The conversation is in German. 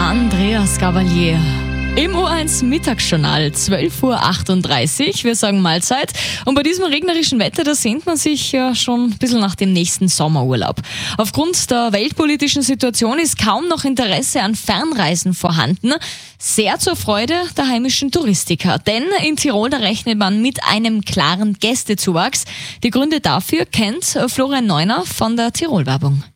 Andreas Gabalier. Im U1 Mittagsjournal, 12.38 Uhr. Wir sagen Mahlzeit. Und bei diesem regnerischen Wetter, da sehnt man sich ja schon ein bisschen nach dem nächsten Sommerurlaub. Aufgrund der weltpolitischen Situation ist kaum noch Interesse an Fernreisen vorhanden. Sehr zur Freude der heimischen Touristiker. Denn in Tirol, da rechnet man mit einem klaren Gästezuwachs. Die Gründe dafür kennt Florian Neuner von der Tirol-Werbung.